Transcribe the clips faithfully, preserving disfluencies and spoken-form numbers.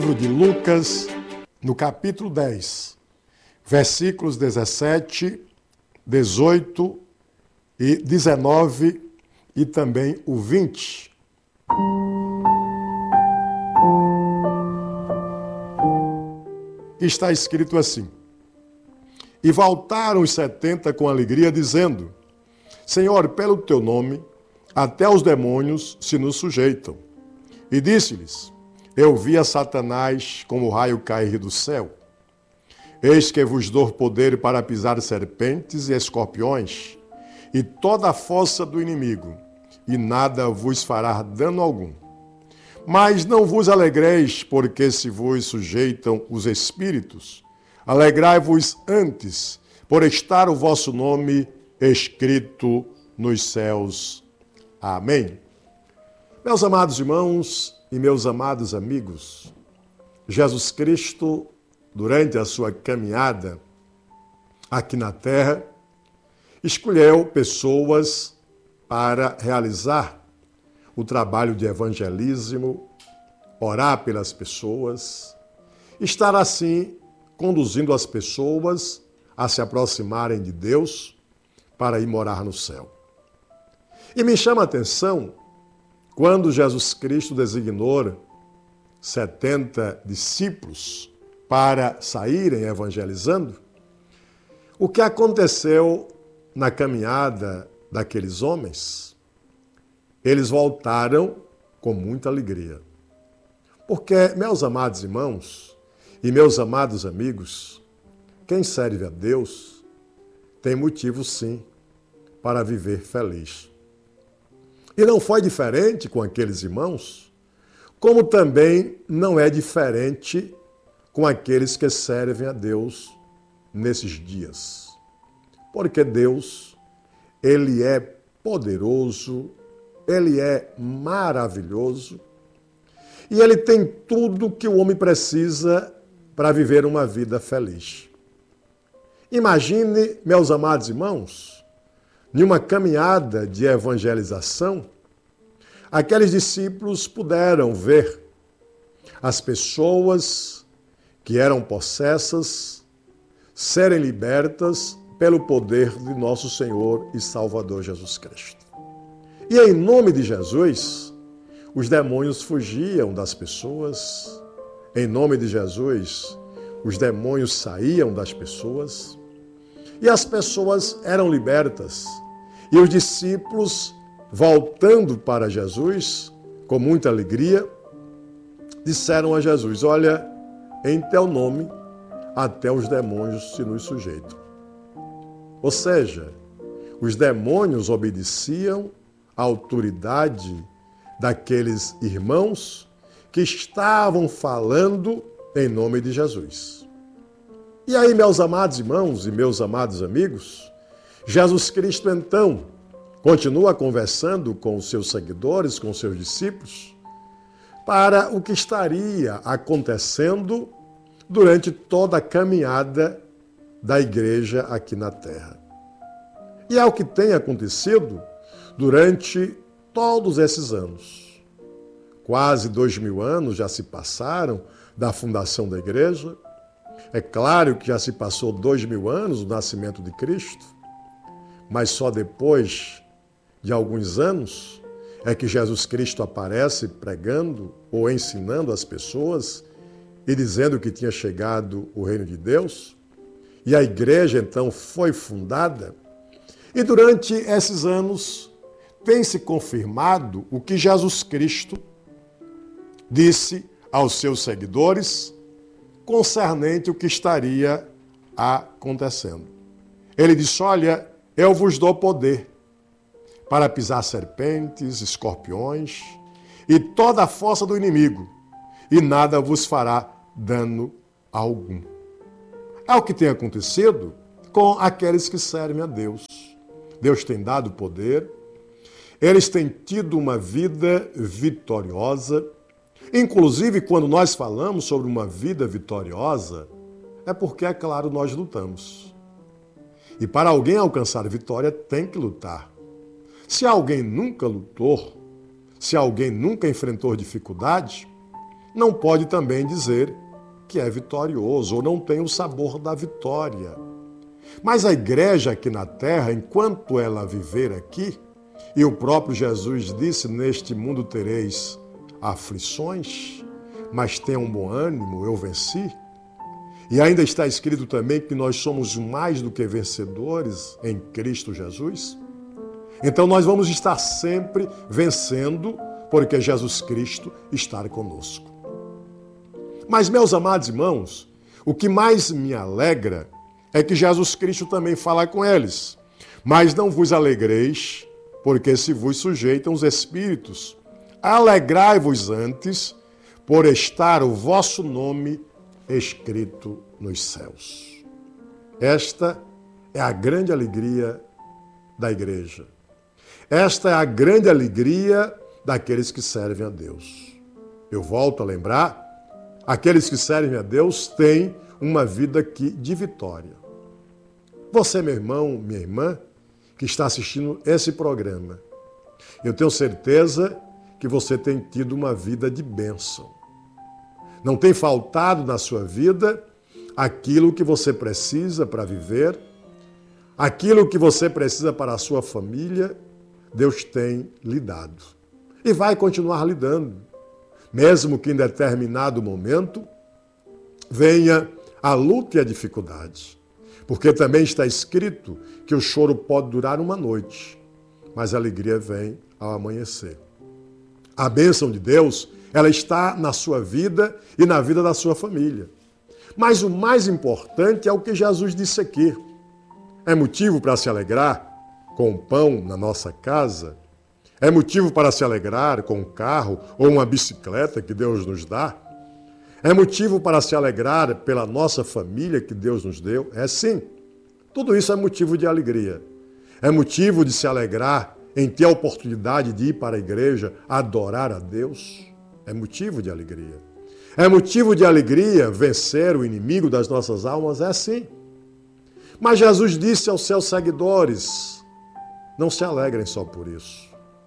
Livro de Lucas, no capítulo dez, versículos dezessete, dezoito e dezenove e também o vinte. Está escrito assim: E voltaram os setenta com alegria, dizendo: Senhor, pelo teu nome, até os demônios se nos sujeitam. E disse-lhes: Eu vi a Satanás como raio cair do céu. Eis que vos dou poder para pisar serpentes e escorpiões, e toda a força do inimigo, e nada vos fará dano algum. Mas não vos alegreis, porque se vos sujeitam os espíritos. Alegrai-vos antes, por estar o vosso nome escrito nos céus. Amém. Meus amados irmãos e meus amados amigos, Jesus Cristo, durante a sua caminhada aqui na terra, escolheu pessoas para realizar o trabalho de evangelismo, orar pelas pessoas, estar assim conduzindo as pessoas a se aproximarem de Deus para ir morar no céu. E me chama a atenção quando Jesus Cristo designou setenta discípulos para saírem evangelizando, o que aconteceu na caminhada daqueles homens? Eles voltaram com muita alegria. Porque, meus amados irmãos e meus amados amigos, quem serve a Deus tem motivo sim para viver feliz. E não foi diferente com aqueles irmãos, como também não é diferente com aqueles que servem a Deus nesses dias. Porque Deus, Ele é poderoso, Ele é maravilhoso e Ele tem tudo que o homem precisa para viver uma vida feliz. Imagine, meus amados irmãos, em uma caminhada de evangelização, aqueles discípulos puderam ver as pessoas que eram possessas serem libertas pelo poder de nosso Senhor e Salvador Jesus Cristo. E em nome de Jesus, os demônios fugiam das pessoas. Em nome de Jesus, os demônios saíam das pessoas. E as pessoas eram libertas. E os discípulos, voltando para Jesus, com muita alegria, disseram a Jesus: Olha, em teu nome, até os demônios se nos sujeitam. Ou seja, os demônios obedeciam à autoridade daqueles irmãos que estavam falando em nome de Jesus. E aí, meus amados irmãos e meus amados amigos, Jesus Cristo, então, continua conversando com os seus seguidores, com os seus discípulos, para o que estaria acontecendo durante toda a caminhada da igreja aqui na terra. E é o que tem acontecido durante todos esses anos. Quase dois mil anos já se passaram da fundação da igreja. É claro que já se passou dois mil anos do nascimento de Cristo, mas só depois de alguns anos é que Jesus Cristo aparece pregando ou ensinando as pessoas e dizendo que tinha chegado o reino de Deus. E a igreja, então, foi fundada. E durante esses anos tem se confirmado o que Jesus Cristo disse aos seus seguidores concernente o que estaria acontecendo. Ele disse: Olha, eu vos dou poder para pisar serpentes, escorpiões e toda a força do inimigo, e nada vos fará dano algum. É o que tem acontecido com aqueles que servem a Deus. Deus tem dado poder, eles têm tido uma vida vitoriosa. Inclusive, quando nós falamos sobre uma vida vitoriosa, é porque, é claro, nós lutamos. E para alguém alcançar vitória, tem que lutar. Se alguém nunca lutou, se alguém nunca enfrentou dificuldade, não pode também dizer que é vitorioso ou não tem o sabor da vitória. Mas a igreja aqui na terra, enquanto ela viver aqui, e o próprio Jesus disse, neste mundo tereis aflições, mas tenham bom ânimo, eu venci. E ainda está escrito também que nós somos mais do que vencedores em Cristo Jesus. Então nós vamos estar sempre vencendo, porque Jesus Cristo está conosco. Mas, meus amados irmãos, o que mais me alegra é que Jesus Cristo também fala com eles. Mas não vos alegreis, porque se vos sujeitam os espíritos. Alegrai-vos antes, por estar o vosso nome escrito nos céus. Esta é a grande alegria da igreja. Esta é a grande alegria daqueles que servem a Deus. Eu volto a lembrar, aqueles que servem a Deus têm uma vida aqui de vitória. Você, meu irmão, minha irmã, que está assistindo esse programa, eu tenho certeza que você tem tido uma vida de bênção. Não tem faltado na sua vida aquilo que você precisa para viver, aquilo que você precisa para a sua família, Deus tem lhe dado. E vai continuar lhe dando, mesmo que em determinado momento venha a luta e a dificuldade. Porque também está escrito que o choro pode durar uma noite, mas a alegria vem ao amanhecer. A bênção de Deus, ela está na sua vida e na vida da sua família. Mas o mais importante é o que Jesus disse aqui. É motivo para se alegrar com o pão na nossa casa? É motivo para se alegrar com um carro ou uma bicicleta que Deus nos dá? É motivo para se alegrar pela nossa família que Deus nos deu? É sim. Tudo isso é motivo de alegria. É motivo de se alegrar em ter a oportunidade de ir para a igreja adorar a Deus? É motivo de alegria. É motivo de alegria vencer o inimigo das nossas almas? É sim. Mas Jesus disse aos seus seguidores, não se alegrem só por isso.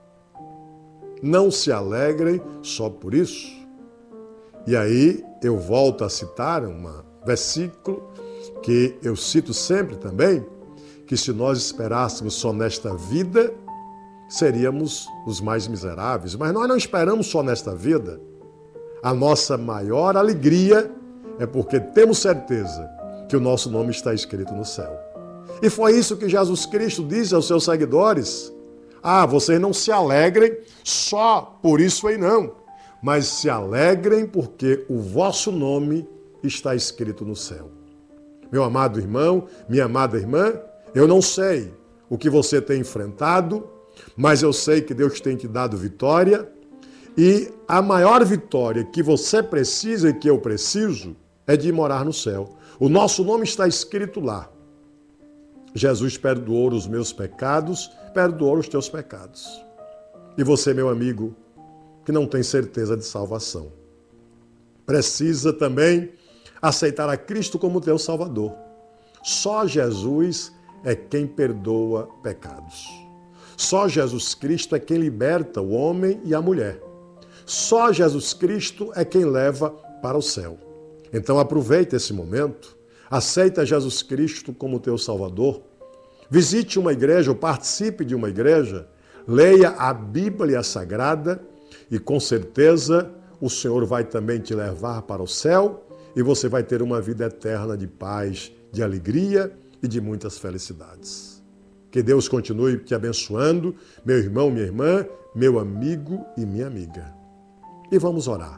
Não se alegrem só por isso. E aí eu volto a citar um versículo que eu cito sempre também, que se nós esperássemos só nesta vida, seríamos os mais miseráveis. Mas nós não esperamos só nesta vida. A nossa maior alegria é porque temos certeza que o nosso nome está escrito no céu. E foi isso que Jesus Cristo disse aos seus seguidores. Ah, vocês não se alegrem só por isso aí não, mas se alegrem porque o vosso nome está escrito no céu. Meu amado irmão, minha amada irmã, eu não sei o que você tem enfrentado, mas eu sei que Deus tem te dado vitória, e a maior vitória que você precisa e que eu preciso é de morar no céu. O nosso nome está escrito lá. Jesus perdoou os meus pecados, perdoou os teus pecados. E você, meu amigo, que não tem certeza de salvação, precisa também aceitar a Cristo como teu Salvador. Só Jesus é quem perdoa pecados. Só Jesus Cristo é quem liberta o homem e a mulher. Só Jesus Cristo é quem leva para o céu. Então aproveita esse momento, aceita Jesus Cristo como teu Salvador, visite uma igreja ou participe de uma igreja, leia a Bíblia Sagrada e com certeza o Senhor vai também te levar para o céu e você vai ter uma vida eterna de paz, de alegria e de muitas felicidades. Que Deus continue te abençoando, meu irmão, minha irmã, meu amigo e minha amiga. E vamos orar.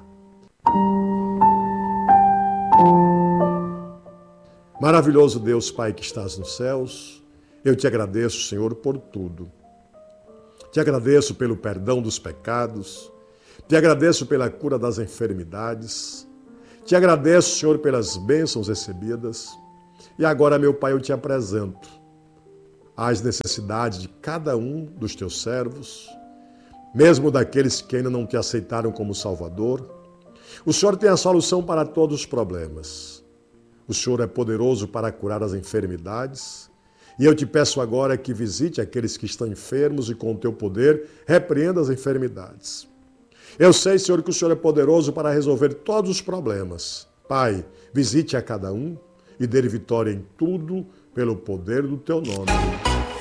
Maravilhoso Deus, Pai que estás nos céus, eu te agradeço, Senhor, por tudo. Te agradeço pelo perdão dos pecados, te agradeço pela cura das enfermidades, te agradeço, Senhor, pelas bênçãos recebidas. E agora, meu Pai, eu te apresento as necessidades de cada um dos teus servos, mesmo daqueles que ainda não te aceitaram como Salvador. O Senhor tem a solução para todos os problemas. O Senhor é poderoso para curar as enfermidades. E eu te peço agora que visite aqueles que estão enfermos e com o teu poder repreenda as enfermidades. Eu sei, Senhor, que o Senhor é poderoso para resolver todos os problemas. Pai, visite a cada um e dê vitória em tudo pelo poder do teu nome.